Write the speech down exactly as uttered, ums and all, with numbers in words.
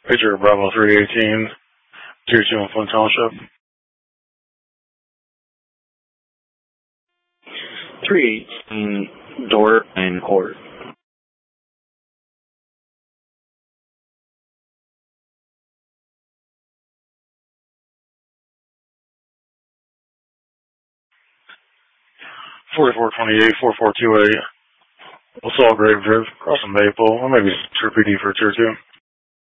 Picture Bravo three eighteen, Tier two in Flint Township. three eighteen, Door and Court. forty-four twenty-eight, forty-four twenty-eight. Assault Grave Drift, crossing Maple. Or maybe True P D for Tier two.